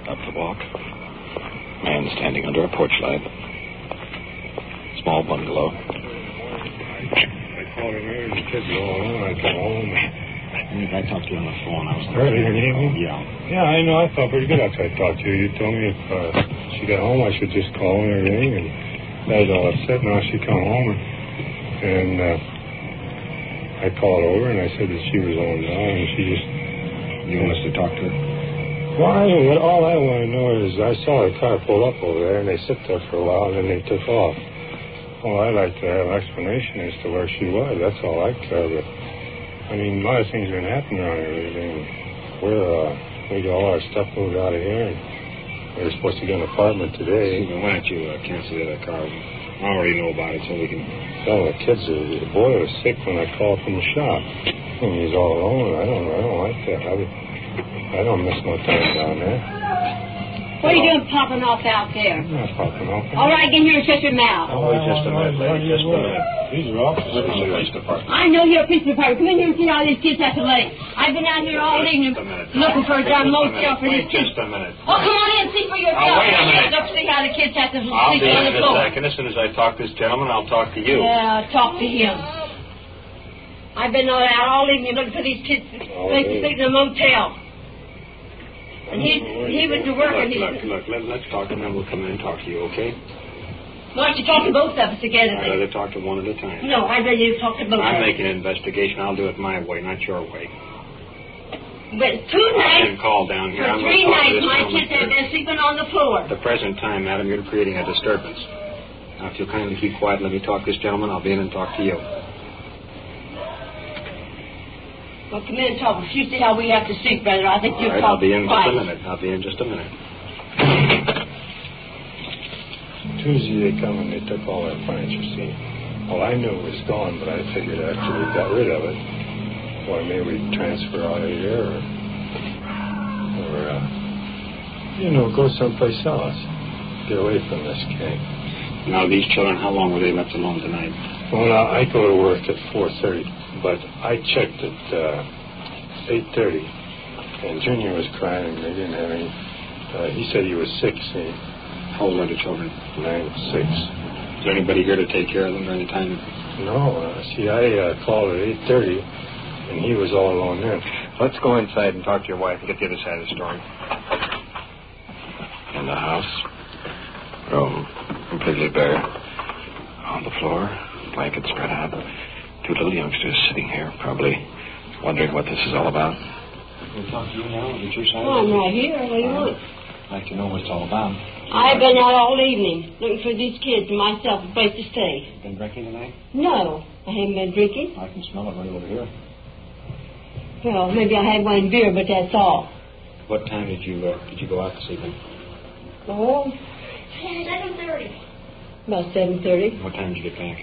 Up the walk. Man standing under a porch light. Small bungalow. I called her there, and the kids were all alone. I come home. I talked to you on the phone. I was earlier in the evening? Yeah. Yeah, I know. I felt pretty good after I talked to you. You told me if she got home, I should just call her and ring. And I was all upset. Now she come home, and I called over, and I said that she was on down, and she just... You want us to talk to her? Well, all I want to know is I saw her car pull up over there, and they sit there for a while, and then they took off. Well, I'd like to have an explanation as to where she was. That's all I care. But, I mean, a lot of things are going to happen around here. We got all our stuff moved out of here, and we were supposed to get an apartment today. Stephen, why don't you cancel the other car? I already know about it, so we can... Well, the boy was sick when I called from the shop. And he's all alone. I don't like that. I don't miss no time down there. What are you doing popping off out there? I'm not popping off. All right, get here and shut your mouth. Oh, wait just a minute, lady. Just a minute. These are officers This is the police department. I know you're a police department. Come in here and see all these kids at the lake. I've been out here all evening looking for a darn motel for these kids. Just a minute. Oh, come on in and see for yourself. Wait a minute. Look, see how the kids have to I'll sleep be on in the a floor. second. As soon as I talk to this gentleman, I'll talk to you. Yeah, talk to him. I've been out all evening looking for these kids to sleep in a motel. And he went to work and he... Look, let's talk and then we'll come in and talk to you, okay? Why don't you talk to both of us together? I'd rather talk to one at a time. No, I'd rather you talk to both of us. I'm making an investigation. I'll do it my way, not your way. But 2 nights... I've been called down here. For I'm 3 going to talk to nights, this my gentleman kids have first. been sleeping on the floor. At the present time, madam, you're creating a disturbance. Now, if you'll kindly keep quiet and let me talk to this gentleman, I'll be in and talk to you. Well, come in and talk. If you see how we have to sleep, brother, I think you'll All right, talk I'll be in twice. just a minute. Tuesday they come and they took all our furniture, see. Well, I knew it was gone, but I figured after we got rid of it, well, maybe we'd transfer out of here or go someplace else. Get away from this gang. Now, these children, how long were they left alone tonight? Well, I go to work at 4:30, but I checked at 8:30, and Junior was crying, and they didn't have any. He said he was sick, see. How old are the children? 9 and 6. Is there anybody here to take care of them during the time? No, I called at 8:30, and he was all alone then. Let's go inside and talk to your wife and get the other side of the story. In the house, room completely bare. On the floor, blanket spread out. 2 little youngsters sitting here, probably wondering what this is all about. Can we talk to you now? Get your side? Oh, I'm right here. What do you want? I'd like to know what it's all about. I've been out all evening looking for these kids and myself a place to stay. Been drinking tonight? No, I haven't been drinking. I can smell it right over here. Well, maybe I had one beer, but that's all. What time did you go out this evening? Oh, 7:30. about 7:30. What time did you get back?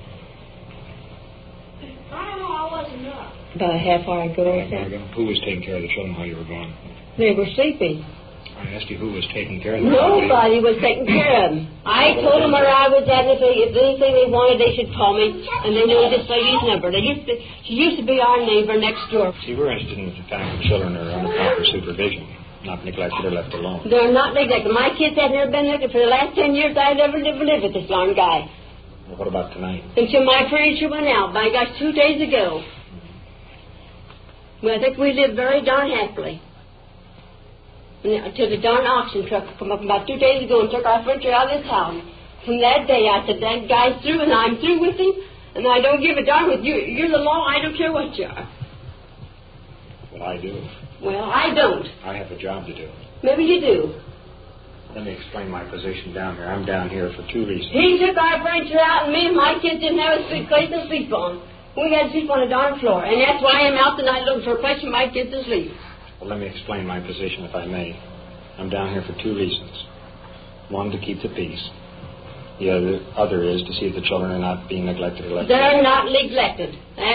I don't know. I wasn't up. About a half hour ago or Half hour so. ago. Who was taking care of the children while you were gone? They were sleeping. I asked you who was taking care of them. Nobody was taking care of them. I told them where I was at, and if anything they wanted, they should call me. And they knew this lady's number. She used to be our neighbor next door. See, we're interested in the fact that children are under proper supervision, not neglected or left alone. They're not neglected. My kids have never been neglected. For the last 10 years, I've never lived with this darn guy. Well, what about tonight? Until my furniture went out, my gosh, 2 days ago. Well, I think we lived very darn happily. Until the darn auction truck come up about 2 days ago and took our furniture out of this house. From that day, I said, that guy's through, and I'm through with him, and I don't give a darn with you. You're the law. I don't care what you are. Well, I do. Well, I don't. I have a job to do. Maybe you do. Let me explain my position down here. I'm down here for 2 reasons. He took our furniture out, and me and my kids didn't have a place to sleep on. We had to sleep on the darn floor, and that's why I'm out tonight looking for a place for my kids to sleep. Well, let me explain my position, if I may. I'm down here for 2 reasons. One, to keep the peace. The other is to see if the children are not being neglected or left alone. They're not neglected.